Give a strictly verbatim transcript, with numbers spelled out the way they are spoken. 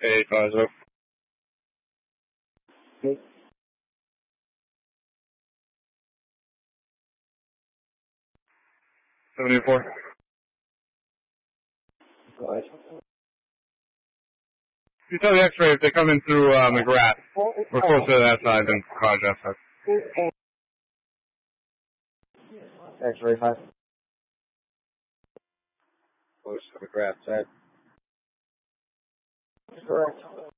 Eight positive. Okay. Seventy-four. Go ahead. You tell the X-ray if they come in through uh, McGrath. We're closer to that side than Carjack side. X-ray five. Close to McGrath side. Correct.